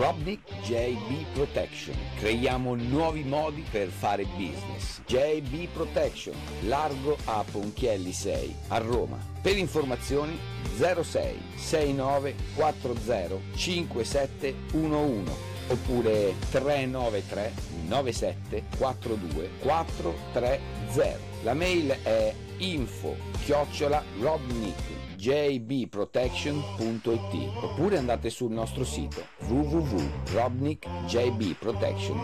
Robnik JB Protection. Creiamo nuovi modi per fare business. JB Protection, largo a Ponchielli 6 a Roma. Per informazioni 06 69 40 5711 oppure 393 97 42 430. La mail è info@robnikjbprotection.it oppure andate sul nostro sito www.robnikjbprotection.it.